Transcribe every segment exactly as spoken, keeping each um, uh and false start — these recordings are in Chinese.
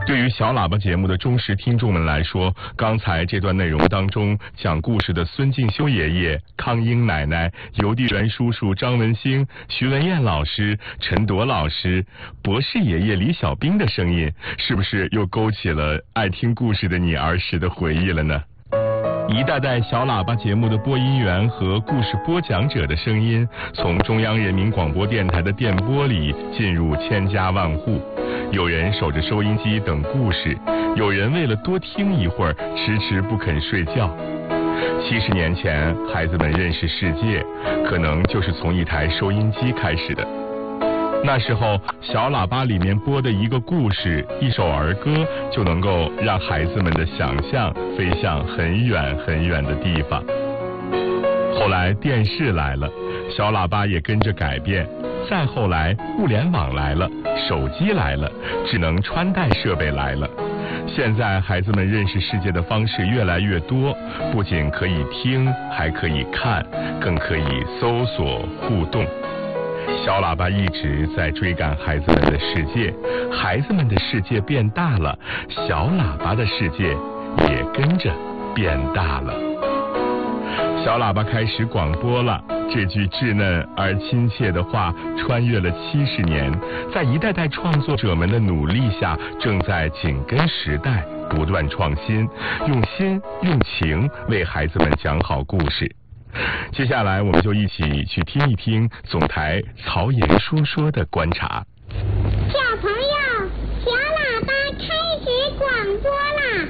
对于小喇叭节目的忠实听众们来说，刚才这段内容当中讲故事的孙敬修爷爷、康英奶奶、邮递员叔叔张文兴、徐文燕老师、陈铎老师、博士爷爷李小兵的声音，是不是又勾起了爱听故事的你儿时的回忆了呢？一代代小喇叭节目的播音员和故事播讲者的声音，从中央人民广播电台的电波里进入千家万户。有人守着收音机等故事，有人为了多听一会儿迟迟不肯睡觉。七十年前，孩子们认识世界，可能就是从一台收音机开始的。那时候，小喇叭里面播的一个故事、一首儿歌，就能够让孩子们的想象飞向很远很远的地方。后来电视来了，小喇叭也跟着改变。再后来，互联网来了，手机来了，智能穿戴设备来了。现在孩子们认识世界的方式越来越多，不仅可以听，还可以看，更可以搜索互动。小喇叭一直在追赶孩子们的世界，孩子们的世界变大了，小喇叭的世界也跟着变大了。小喇叭开始广播了，这句稚嫩而亲切的话穿越了七十年，在一代代创作者们的努力下，正在紧跟时代，不断创新，用心用情为孩子们讲好故事。接下来我们就一起去听一听总台曹岩叔说的观察。 小朋友，小喇叭开始广播啦！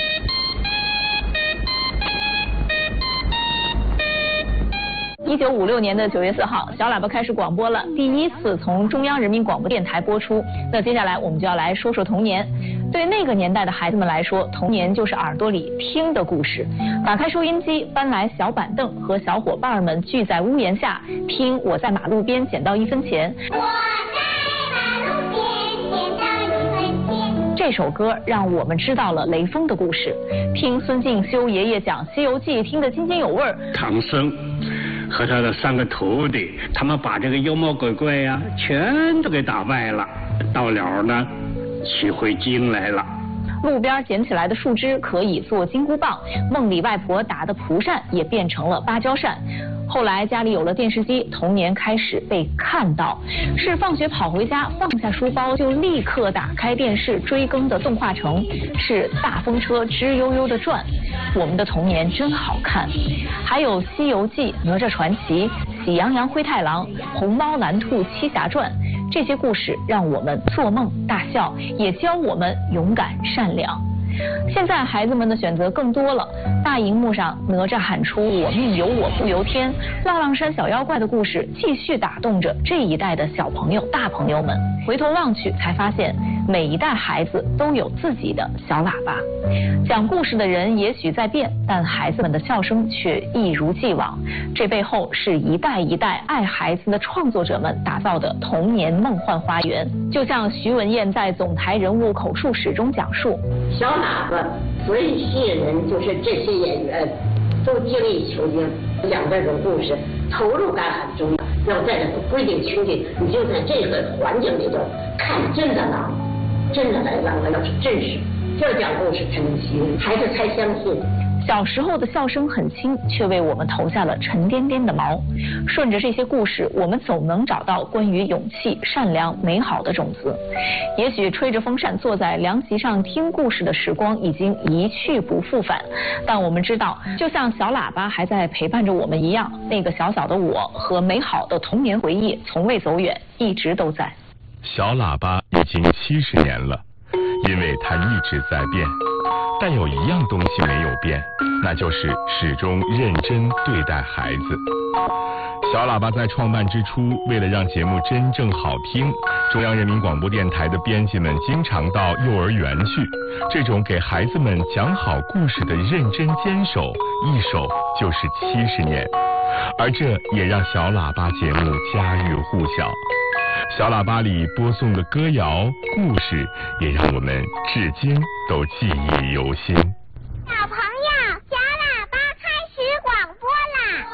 一九五六年的九月四号，小喇叭开始广播了，第一次从中央人民广播电台播出。那接下来我们就要来说说童年。对那个年代的孩子们来说，童年就是耳朵里听的故事。打开收音机，搬来小板凳，和小伙伴们聚在屋檐下，听我在马路边捡到一分钱。 我在马路边捡到一分钱。 这首歌让我们知道了雷锋的故事，听孙敬修爷爷讲《西游记》，听得津津有味儿。 唐僧和他的三个徒弟，他们把这个妖魔鬼怪呀、啊，全都给打败了。到了呢，取回经来了。 路边捡起来的树枝可以做金箍棒，梦里外婆打的蒲扇也变成了芭蕉扇。后来家里有了电视机，童年开始被看到。是放学跑回家，放下书包就立刻打开电视追更的动画城，是大风车吱悠悠的转。我们的童年真好看。还有《西游记》《哪吒传奇》《喜羊羊灰太狼》《红猫蓝兔七侠传》，这些故事让我们做梦大笑，也教我们勇敢善良。现在孩子们的选择更多了，大荧幕上哪吒喊出我命由我不由天，浪浪山小妖怪的故事继续打动着这一代的小朋友大朋友们。回头望去才发现，每一代孩子都有自己的小喇叭。讲故事的人也许在变，但孩子们的笑声却一如既往。这背后是一代一代爱孩子的创作者们打造的童年梦幻花园。就像徐文燕在总台人物口述史中讲述， 小喇叭最吸引人就是这些演员都精益求精，讲这种故事投入感很重要。要在这个规定情景，你就在这个环境里头看真的了，真的来让要是真实，这讲故事才能吸引孩子才相信。 小时候的笑声很轻，却为我们投下了沉甸甸的毛。顺着这些故事，我们总能找到关于勇气、善良、美好的种子。也许吹着风扇坐在凉席上听故事的时光已经一去不复返，但我们知道，就像小喇叭还在陪伴着我们一样，那个小小的我和美好的童年回忆从未走远，一直都在。 小喇叭已经七十年了，因为它一直在变。但有一样东西没有变，那就是始终认真对待孩子。小喇叭在创办之初，为了让节目真正好听，中央人民广播电台的编辑们经常到幼儿园去。这种给孩子们讲好故事的认真坚守，一守就是七十年。而这也让小喇叭节目家喻户晓。小喇叭里播送的歌谣故事，也让我们至今都记忆犹新。 小朋友，小喇叭开始广播啦！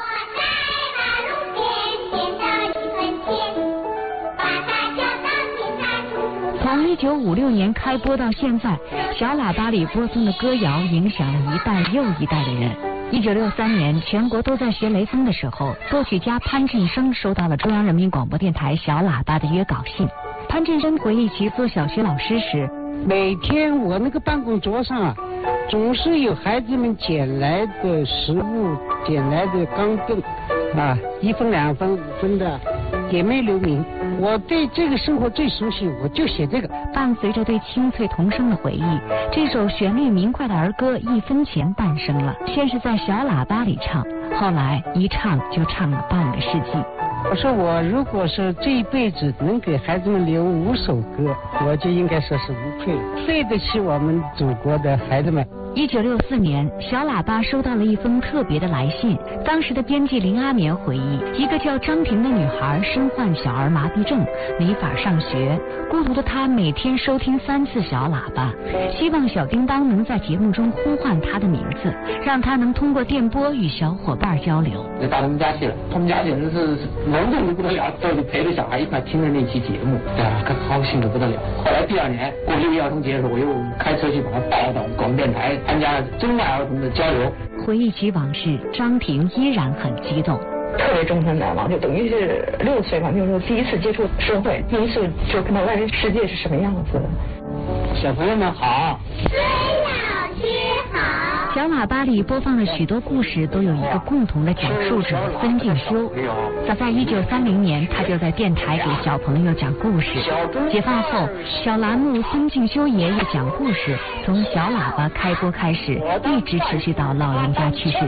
我在马路边捡到一分钱，把它交到警察叔叔。 从一九五六年开播到现在，小喇叭里播送的歌谣影响了一代又一代的人。一九六三年，全国都在学雷锋的时候，作曲家潘振声收到了中央人民广播电台小喇叭的约稿信。潘振声回忆起做小学老师时， 每天我那个办公桌上啊，总是有孩子们捡来的食物，捡来的钢镚啊，一分两分五分的，也没留名。我对这个生活最熟悉，我就写这个。 伴随着对清脆童声的回忆，这首旋律明快的儿歌《一分钱》诞生了。先是在小喇叭里唱，后来一唱就唱了半个世纪。 我说我如果是这一辈子能给孩子们留五首歌，我就应该说是无愧了，对得起我们祖国的孩子们。 一九六四年，小喇叭收到了一封特别的来信。当时的编辑林阿棉回忆，一个叫张婷的女孩身患小儿麻痹症，没法上学，孤独的她每天收听三次小喇叭，希望小叮当能在节目中呼唤她的名字，让她能通过电波与小伙伴交流。 就到他们家去了，他们家简直是隆重的不得了，都就陪着小孩一块听着那期节目，对啊，可高兴的不得了。后来第二年过六一儿童节的时候，我又开车去把他带到广播电台参加中外儿童的交流。 回忆起往事，张婷依然很激动， 特别终身难忘，就等于是六岁嘛，就是说第一次接触社会，第一次就看到外面世界是什么样子的。 小朋友们好， 孙老师好。 小喇叭里播放的许多故事都有一个共同的讲述者孙敬修。早在一九三零年，他就在电台给小朋友讲故事。解放后，小栏目孙敬修爷爷讲故事从小喇叭开播开始，一直持续到老人家去世